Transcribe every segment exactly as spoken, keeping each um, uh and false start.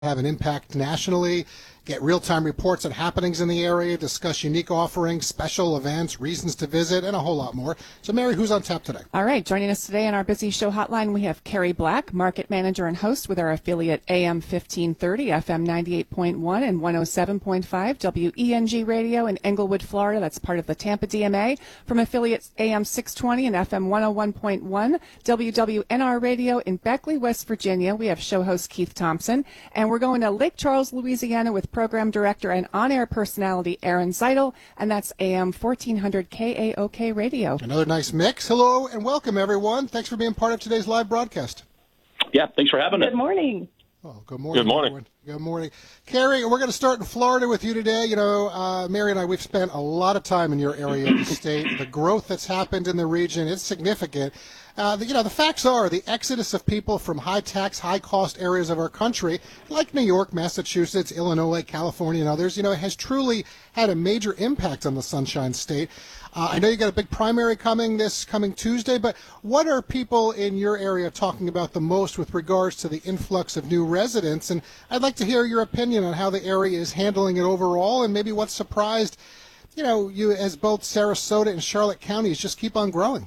have an impact nationally, get real-time reports on happenings in the area, discuss unique offerings, special events, reasons to visit, and a whole lot more. So, Mary, who's on tap today? All right, joining us today on our busy show hotline, we have Carrie Black, market manager and host with our affiliate A M fifteen thirty, F M ninety-eight point one and one oh seven point five, W E N G Radio in Englewood, Florida. That's part of the Tampa D M A. From affiliates A M six twenty and F M one oh one point one, W W N R Radio in Beckley, West Virginia. We have show host Keith Thompson. And we're going to Lake Charles, Louisiana with program director and on-air personality Aaron Zeidel, and that's A M fourteen hundred K A O K Radio. Another nice mix. Hello and welcome, everyone. Thanks for being part of today's live broadcast. Yeah, thanks for having us. Good morning. Oh, good morning. Good morning. Everyone. Good morning. Carrie, we're going to start in Florida with you today. You know, uh, Mary and I, we've spent a lot of time in your area of the state. The growth that's happened in the region is significant. Uh, the, you know, the facts are the exodus of people from high-tax, high-cost areas of our country, like New York, Massachusetts, Illinois, California, and others, you know, has truly had a major impact on the Sunshine State. Uh, I know you got a big primary coming this coming Tuesday, but what are people in your area talking about the most with regards to the influx of new residents? And I'd like to hear your opinion on how the area is handling it overall, and maybe what surprised, you know, you as both Sarasota and Charlotte counties just keep on growing.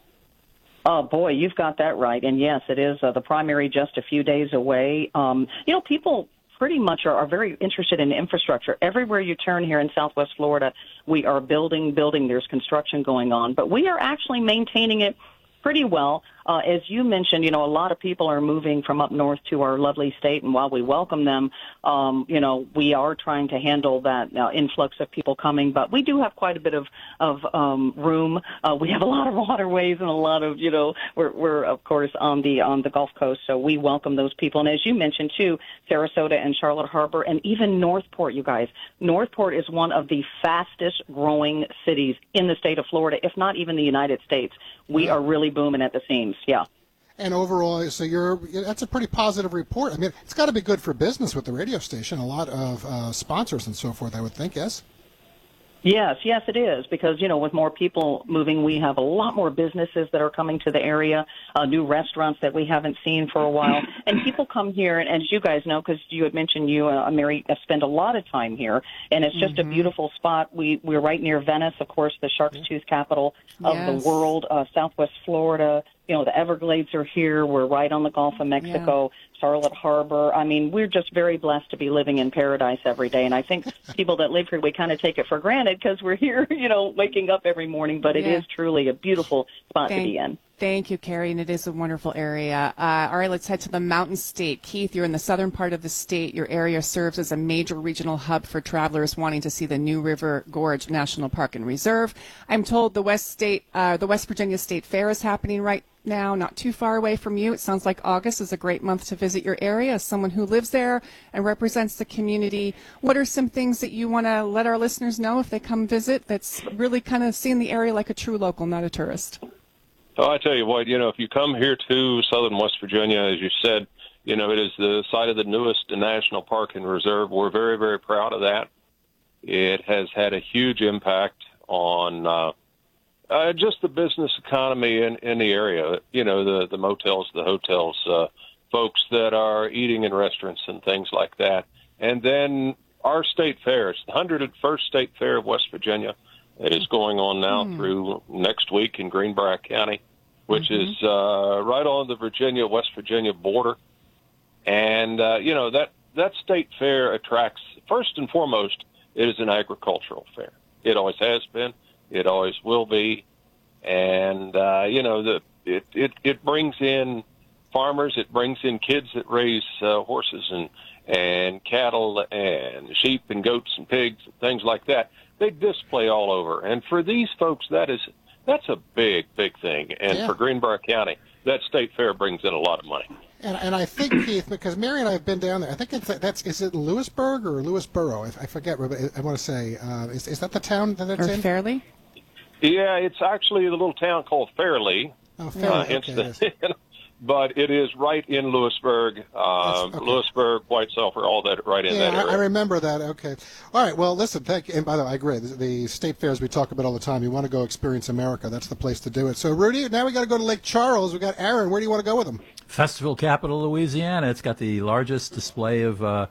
Oh, boy, you've got that right. And, yes, it is uh, the primary just a few days away. Um, you know, people pretty much are, are very interested in infrastructure. Everywhere you turn here in Southwest Florida, we are building, building. There's construction going on. But we are actually maintaining it pretty well. Uh, as you mentioned, you know, a lot of people are moving from up north to our lovely state, and while we welcome them, um, you know, we are trying to handle that uh, influx of people coming, but we do have quite a bit of, of um, room. Uh, we have a lot of waterways and a lot of, you know, we're, we're of course on the on the Gulf Coast, so we welcome those people. And as you mentioned, too, Sarasota and Charlotte Harbor, and even Northport, you guys. Northport is one of the fastest growing cities in the state of Florida, if not even the United States. We Yeah. are really booming at the seams. Yeah. And overall, so you're that's a pretty positive report. I mean, it's got to be good for business with the radio station. A lot of uh, sponsors and so forth, I would think, yes? Yes, yes, it is, because, you know, with more people moving, we have a lot more businesses that are coming to the area, uh, new restaurants that we haven't seen for a while. And people come here, and as you guys know, because you had mentioned you, uh, Mary, uh, spend a lot of time here, and it's just mm-hmm. a beautiful spot. We, we're right near Venice, of course, the Shark's yeah. Tooth capital of yes. the world, uh, Southwest Florida. You know, the Everglades are here. We're right on the Gulf of Mexico, yeah. Charlotte Harbor. I mean, we're just very blessed to be living in paradise every day. And I think people that live here, we kind of take it for granted because we're here, you know, waking up every morning. But it yeah. is truly a beautiful spot Thank, to be in. Thank you, Carrie, and it is a wonderful area. Uh, all right, let's head to the Mountain State. Keith, you're in the southern part of the state. Your area serves as a major regional hub for travelers wanting to see the New River Gorge National Park and Reserve. I'm told the West State, uh, the West Virginia State Fair is happening right now, not too far away from you. It sounds like August is a great month to visit your area as someone who lives there and represents the community. What are some things that you want to let our listeners know if they come visit that's really kind of seeing the area like a true local, not a tourist? Oh, I tell you what, you know, if you come here to southern West Virginia, as you said, you know, it is the site of the newest National Park and Reserve. We're very, very proud of that. It has had a huge impact on uh, uh, just the business economy in, in the area, you know, the, the motels, the hotels, uh, folks that are eating in restaurants and things like that. And then our state fair, it's the one hundred first State Fair of West Virginia. It is going on now mm. through next week in Greenbrier County, which mm-hmm. is uh, right on the Virginia-West Virginia border. And, uh, you know, that, that state fair attracts, first and foremost, it is an agricultural fair. It always has been. It always will be. And, uh, you know, the it, it, it brings in farmers. It brings in kids that raise uh, horses and, and cattle and sheep and goats and pigs and things like that. They display all over. And for these folks, that is that's a big, big thing. And yeah. for Greenbrier County, that state fair brings in a lot of money. And, and I think, Keith, because Mary and I have been down there, I think it's, that's, is it Lewisburg or Lewisboro? I, I forget, but I want to say, uh, is, is that the town that it's or in? Fairleigh? Yeah, it's actually a little town called Fairleigh. Oh, Fairleigh, uh, okay. the, but it is right in Lewisburg, uh, That's- okay. Lewisburg, White Sulphur, all that right in Yeah, that I, I area. remember that. Okay. All right. Well, listen, thank you. And by the way, I agree. The, the state fairs we talk about all the time. You want to go experience America. That's the place to do it. So, Rudy, now we got to go to Lake Charles. We got Aaron. Where do you want to go with him? Festival capital, Louisiana. It's got the largest display of uh,